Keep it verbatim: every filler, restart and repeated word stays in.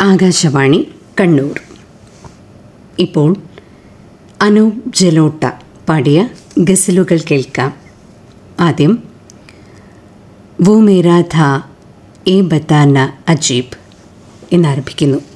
ആകാശവാണി കണ്ണൂർ. ഇപ്പോൾ അനൂപ് ജലോട്ട പാടിയ ഗസലുകൾ കേൾക്കാം. ആദ്യം വോ മേരാ ഥാ ഏ ബതാന അജീബ് എന്നാരംഭിക്കുന്നു.